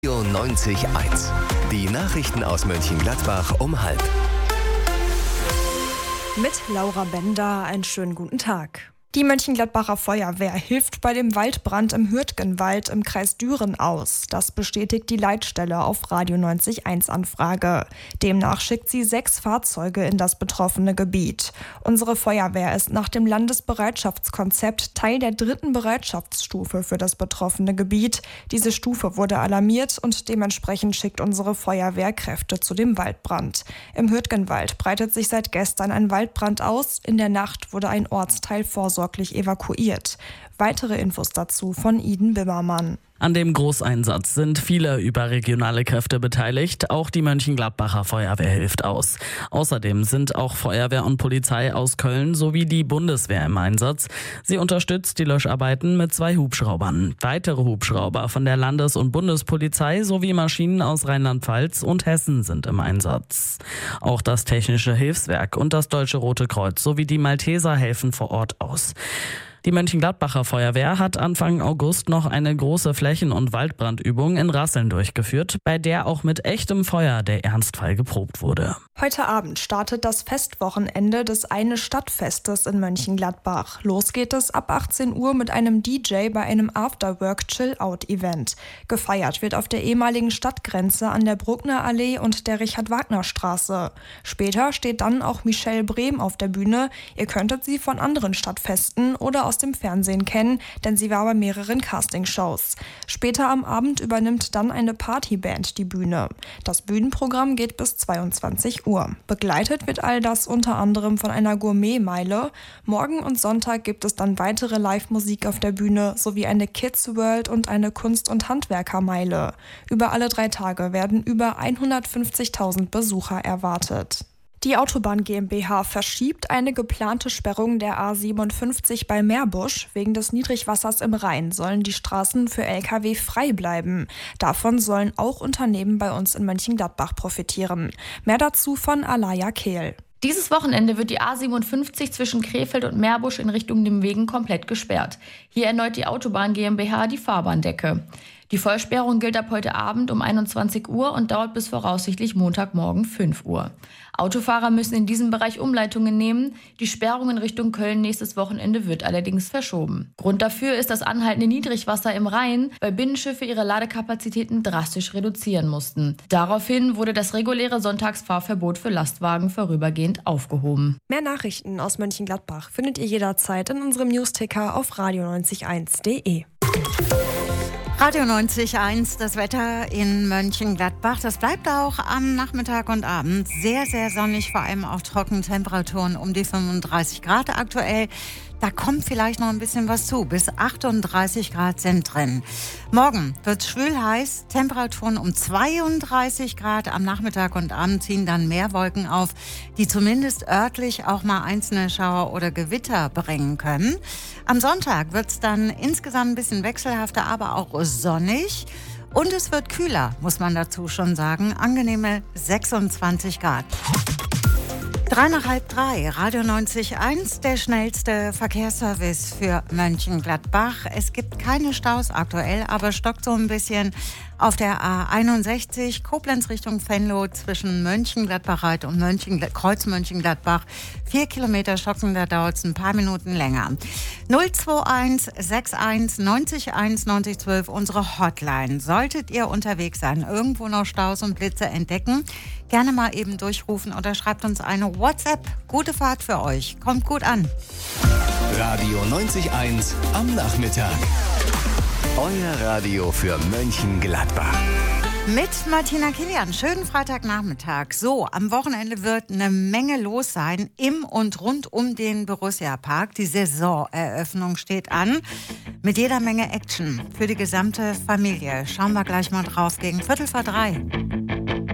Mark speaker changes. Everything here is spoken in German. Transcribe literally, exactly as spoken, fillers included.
Speaker 1: neunzig Komma eins. Die Nachrichten aus Mönchengladbach um halb.
Speaker 2: Mit Laura Bender, einen schönen guten Tag. Die Mönchengladbacher Feuerwehr hilft bei dem Waldbrand im Hürtgenwald im Kreis Düren aus. Das bestätigt die Leitstelle auf Radio neunzig Komma eins Anfrage. Demnach schickt sie sechs Fahrzeuge in das betroffene Gebiet. Unsere Feuerwehr ist nach dem Landesbereitschaftskonzept Teil der dritten Bereitschaftsstufe für das betroffene Gebiet. Diese Stufe wurde alarmiert und dementsprechend schickt unsere Feuerwehr Kräfte zu dem Waldbrand. Im Hürtgenwald breitet sich seit gestern ein Waldbrand aus. In der Nacht wurde ein Ortsteil vorsorglich evakuiert. Weitere Infos dazu von Iden Bimmermann.
Speaker 3: An dem Großeinsatz sind viele überregionale Kräfte beteiligt. Auch die Mönchengladbacher Feuerwehr hilft aus. Außerdem sind auch Feuerwehr und Polizei aus Köln sowie die Bundeswehr im Einsatz. Sie unterstützt die Löscharbeiten mit zwei Hubschraubern. Weitere Hubschrauber von der Landes- und Bundespolizei sowie Maschinen aus Rheinland-Pfalz und Hessen sind im Einsatz. Auch das Technische Hilfswerk und das Deutsche Rote Kreuz sowie die Malteser helfen vor Ort aus. Die Mönchengladbacher Feuerwehr hat Anfang August noch eine große Flächen- und Waldbrandübung in Rasseln durchgeführt, bei der auch mit echtem Feuer der Ernstfall geprobt wurde.
Speaker 2: Heute Abend startet das Festwochenende des Eine-Stadtfestes in Mönchengladbach. Los geht es ab achtzehn Uhr mit einem D J bei einem Afterwork-Chill-Out-Event. Gefeiert wird auf der ehemaligen Stadtgrenze an der Bruckner Allee und der Richard-Wagner-Straße. Später steht dann auch Michelle Brehm auf der Bühne. Ihr könntet sie von anderen Stadtfesten oder aus dem Fernsehen kennen, denn sie war bei mehreren Castingshows. Später am Abend übernimmt dann eine Partyband die Bühne. Das Bühnenprogramm geht bis zweiundzwanzig Uhr. Begleitet wird all das unter anderem von einer Gourmetmeile. Morgen und Sonntag gibt es dann weitere Live-Musik auf der Bühne sowie eine Kids World und eine Kunst- und Handwerkermeile. Über alle drei Tage werden über hundertfünfzigtausend Besucher erwartet. Die Autobahn GmbH verschiebt eine geplante Sperrung der A siebenundfünfzig bei Meerbusch. Wegen des Niedrigwassers im Rhein sollen die Straßen für L K W frei bleiben. Davon sollen auch Unternehmen bei uns in Mönchengladbach profitieren. Mehr dazu von Alaya Kehl.
Speaker 4: Dieses Wochenende wird die A siebenundfünfzig zwischen Krefeld und Meerbusch in Richtung dem Wegen komplett gesperrt. Hier erneut die Autobahn GmbH die Fahrbahndecke. Die Vollsperrung gilt ab heute Abend um einundzwanzig Uhr und dauert bis voraussichtlich Montagmorgen fünf Uhr. Autofahrer müssen in diesem Bereich Umleitungen nehmen. Die Sperrung in Richtung Köln nächstes Wochenende wird allerdings verschoben. Grund dafür ist das anhaltende Niedrigwasser im Rhein, weil Binnenschiffe ihre Ladekapazitäten drastisch reduzieren mussten. Daraufhin wurde das reguläre Sonntagsfahrverbot für Lastwagen vorübergehend aufgehoben.
Speaker 2: Mehr Nachrichten aus Mönchengladbach findet ihr jederzeit in unserem Newsticker auf radio neunzig eins punkt de.
Speaker 5: Radio neunzig Komma eins, das Wetter in Mönchengladbach. Das bleibt auch am Nachmittag und Abend sehr, sehr sonnig, vor allem auch Trockentemperaturen um die fünfunddreißig Grad aktuell. Da kommt vielleicht noch ein bisschen was zu. Bis achtunddreißig Grad sind drin. Morgen wird es schwül heiß. Temperaturen um zweiunddreißig Grad. Am Nachmittag und Abend ziehen dann mehr Wolken auf, die zumindest örtlich auch mal einzelne Schauer oder Gewitter bringen können. Am Sonntag wird es dann insgesamt ein bisschen wechselhafter, aber auch sonnig. Und es wird kühler, muss man dazu schon sagen. Angenehme sechsundzwanzig Grad. Drei nach halb drei, Radio neunzig Komma eins, der schnellste Verkehrsservice für Mönchengladbach. Es gibt keine Staus aktuell, aber stockt so ein bisschen auf der A einundsechzig, Koblenz Richtung Venlo zwischen Mönchengladbach und Mönchengl- Kreuz Mönchengladbach. Vier Kilometer stocken, da dauert es ein paar Minuten länger. null zwei eins sechs eins neunzig eins neunzig zwölf, unsere Hotline. Solltet ihr unterwegs sein, irgendwo noch Staus und Blitze entdecken, gerne mal eben durchrufen oder schreibt uns eine WhatsApp. Gute Fahrt für euch. Kommt gut an.
Speaker 1: Radio neunzig Komma eins am Nachmittag. Euer Radio für Mönchengladbach.
Speaker 5: Mit Martina Kilian. Schönen Freitagnachmittag. So, am Wochenende wird eine Menge los sein im und rund um den Borussia Park. Die Saisoneröffnung steht an. Mit jeder Menge Action für die gesamte Familie. Schauen wir gleich mal drauf gegen Viertel vor drei.